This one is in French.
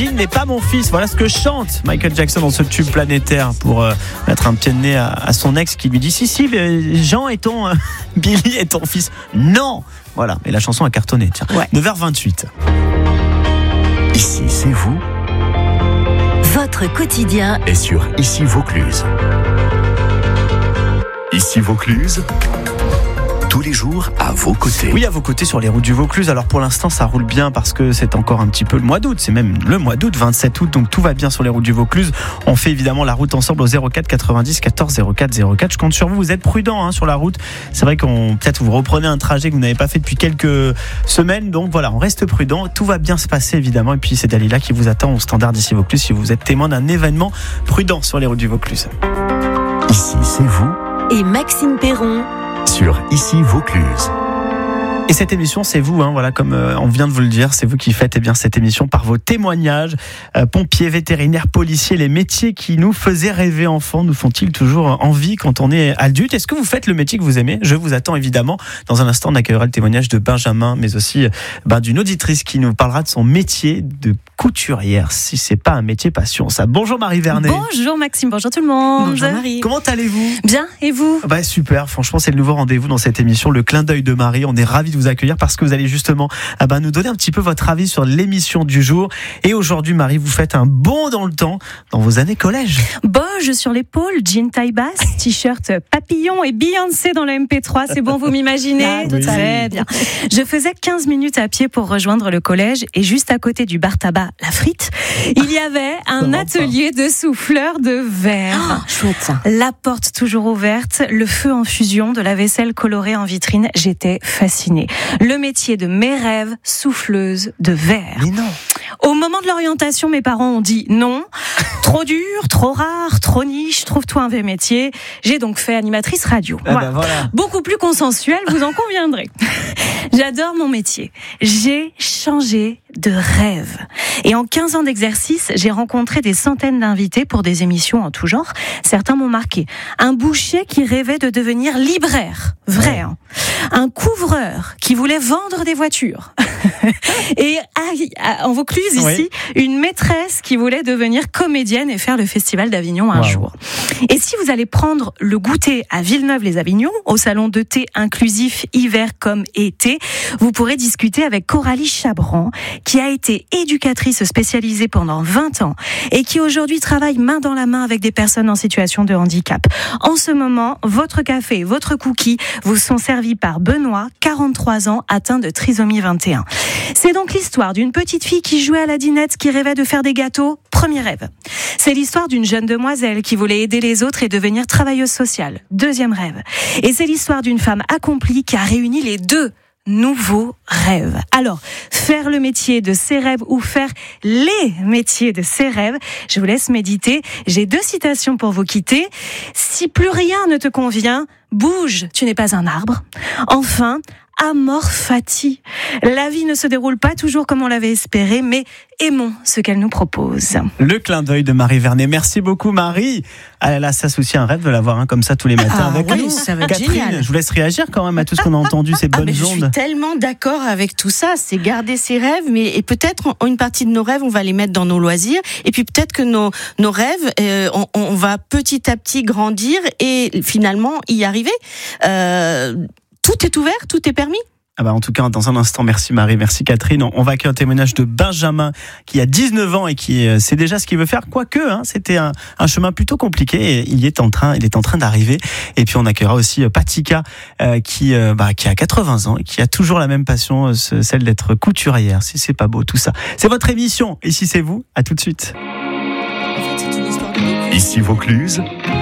Jean n'est pas mon fils. Voilà ce que chante Michael Jackson dans ce tube planétaire pour mettre un pied de nez à son ex qui lui dit si, Jean est ton Billy est ton fils. Non. Voilà, et la chanson a cartonné. Tiens. Ouais. 9h28. Ici, c'est vous. Votre quotidien Et sur Ici Vaucluse. Ici Vaucluse, tous les jours à vos côtés. Oui, à vos côtés sur les routes du Vaucluse. Alors pour l'instant, ça roule bien parce que c'est encore un petit peu le mois d'août. C'est même le mois d'août, 27 août, donc tout va bien sur les routes du Vaucluse. On fait évidemment la route ensemble au 04 90 14 04 04. Je compte sur vous. Vous êtes prudents sur la route. C'est vrai qu'on peut-être vous reprenez un trajet que vous n'avez pas fait depuis quelques semaines. Donc voilà, on reste prudent. Tout va bien se passer évidemment. Et puis c'est Dalila qui vous attend au standard d'Ici Vaucluse si vous êtes témoin d'un événement prudent sur les routes du Vaucluse. Ici, c'est vous. et Maxime Perron. Sur Ici Vaucluse. Et cette émission, c'est vous, voilà, comme on vient de vous le dire, c'est vous qui faites cette émission par vos témoignages. Pompiers, vétérinaires, policiers, les métiers qui nous faisaient rêver enfants, nous font-ils toujours envie quand on est adulte? Est-ce que vous faites le métier que vous aimez? Je vous attends évidemment. Dans un instant, on accueillera le témoignage de Benjamin, mais aussi d'une auditrice qui nous parlera de son métier de couturière. Si c'est pas un métier passion, ça. Bonjour Marie Vernet. Bonjour Maxime, bonjour tout le monde. Bonjour Marie. Comment allez-vous? Bien, et vous? Super, franchement c'est le nouveau rendez-vous dans cette émission, le clin d'œil de Marie. On est ravis de vous accueillir parce que vous allez justement nous donner un petit peu votre avis sur l'émission du jour. Et aujourd'hui Marie, vous faites un bond dans le temps, dans vos années collège. Boge sur l'épaule, jean taille basse, t-shirt papillon et Beyoncé dans le MP3, c'est bon, vous m'imaginez? Oui. Très bien. Je faisais 15 minutes à pied pour rejoindre le collège et juste à côté du bar tabac La Frite, il y avait un atelier de souffleur de verre. Chouette ça. La porte toujours ouverte, le feu en fusion, de la vaisselle colorée en vitrine, j'étais fascinée. Le métier de mes rêves, souffleuse de verre. Mais non. Au moment de l'orientation, mes parents ont dit non, trop dur, trop rare, trop niche, trouve-toi un vrai métier. J'ai donc fait animatrice radio. Voilà. Beaucoup plus consensuel, vous en conviendrez. J'adore mon métier. J'ai changé de rêve. Et en 15 ans d'exercice, j'ai rencontré des centaines d'invités pour des émissions en tout genre. Certains m'ont marqué. Un boucher qui rêvait de devenir libraire. Vrai, Un couvreur qui voulait vendre des voitures. Et en Vaucluse, ici, une maîtresse qui voulait devenir comédienne et faire le Festival d'Avignon un jour. Et si vous allez prendre le goûter à Villeneuve-les-Avignon, au salon de thé inclusif hiver comme été, vous pourrez discuter avec Coralie Chabran, qui a été éducatrice spécialisée pendant 20 ans et qui aujourd'hui travaille main dans la main avec des personnes en situation de handicap. En ce moment, votre café et votre cookie vous sont servis par Benoît, 43 ans, atteint de trisomie 21. C'est donc l'histoire d'une petite fille qui jouait à la dinette, qui rêvait de faire des gâteaux. Premier rêve. C'est l'histoire d'une jeune demoiselle qui voulait aider les autres et devenir travailleuse sociale. Deuxième rêve. Et c'est l'histoire d'une femme accomplie qui a réuni les deux nouveaux rêves. Alors, faire le métier de ses rêves ou faire les métiers de ses rêves, je vous laisse méditer. J'ai 2 citations pour vous quitter. Si plus rien ne te convient, bouge, tu n'es pas un arbre. Enfin, amor fati. La vie ne se déroule pas toujours comme on l'avait espéré, mais aimons ce qu'elle nous propose. Le clin d'œil de Marie Vernet. Merci beaucoup Marie. Elle a aussi un rêve de l'avoir comme ça tous les matins avec nous. Ça va être Catherine, génial. je vous laisse réagir quand même à tout ce qu'on a entendu, ces bonnes Je ondes. suis tellement d'accord avec tout ça. C'est garder ses rêves, et peut-être une partie de nos rêves, on va les mettre dans nos loisirs. Et puis peut-être que nos rêves, on va petit à petit grandir et finalement y arriver. Tout est ouvert, tout est permis. En tout cas, dans un instant, merci Marie, merci Catherine. On va accueillir un témoignage de Benjamin qui a 19 ans et qui sait déjà ce qu'il veut faire. Quoique, c'était un chemin plutôt compliqué et il est en train d'arriver. Et puis on accueillera aussi Patika qui a 80 ans et qui a toujours la même passion, celle d'être couturière. Si c'est pas beau tout ça. C'est votre émission. Et si c'est vous, à tout de suite. Ici Vaucluse,